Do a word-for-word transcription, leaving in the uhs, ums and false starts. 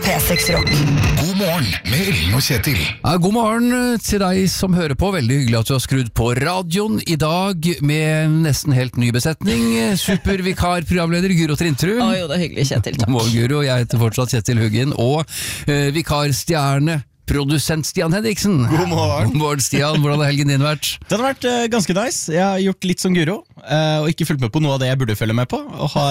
P seks Rock. God morgen med Ellen og Kjetil. Ja, god morgen til deg som hører på. Veldig hyggelig at du har skrudd på radioen i dag med nesten helt ny besetning. Supervikar, programleder Guro Trintrud. Å jo, det er hyggelig, Kjetil, takk. God morgen, Guro. Jeg heter fortsatt Kjetil Huggen. Og eh, vikarstjerne, produsent Stian Henriksen. God morgen. God morgen, Stian. Hvordan har helgen din vært? Den har vært uh, ganske nice. Jeg har gjort litt som Guro, uh, og ikke fulgt med på noe av det jeg burde følge med på. Og har